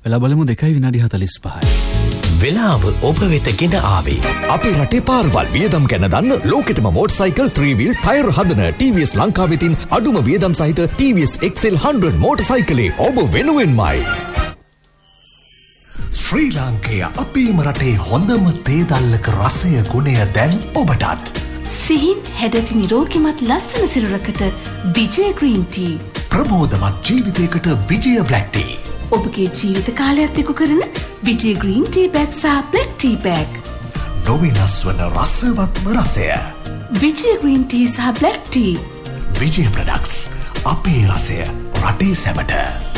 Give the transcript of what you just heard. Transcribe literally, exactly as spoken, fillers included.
වෙලා බලමු දෙකයි විනාඩි හතළිස් පහයි. වෙලාව ඔබ වෙත ගෙන ආවේ අපේ රටේ පාරවල් වියදම් ගැන දන්න ලෝකෙටම මෝටර්සයිකල් three wheel ටයර් හදන T V S ලංකාවෙතින් අඩුම වියදම් සහිත T V S X L one hundred මෝටර්සයිකලේ ඔබ වෙනුවෙන්මයි. ශ්‍රී ලාංකේය අපේම රටේ හොඳම තේ දල්ලක රසය ගුණය දැන් ඔබටත්. සිහින් හැඩති නිරෝගිමත් ලස්සන සිරුරකට විජය ග්‍රීන් ටී. ප්‍රබෝධමත් ජීවිතයකට විජය බ්ලැක් ටී. ඔබගේ ජීවිත කාලයත් එක්ක කරන විජය ග්‍රීන් ටී බෑග් සහ බ්ලැක් ටී බෑග්. නොවෙනස් වන රසවත්ම රසය. විජය ග්‍රීන් ටී සහ බ්ලැක් ටී. විජය ප්‍රොඩක්ට්ස්. අපේ රසය රටේ සැමට.